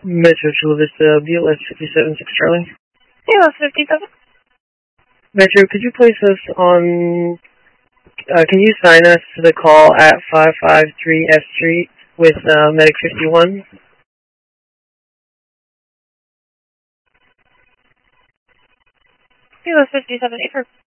Metro Chula Vista, BLS 57 6 Charlie. BLS 57. Metro, could you place us on, can you sign us to the call at 553 F Street with Medic 51? BLS 57,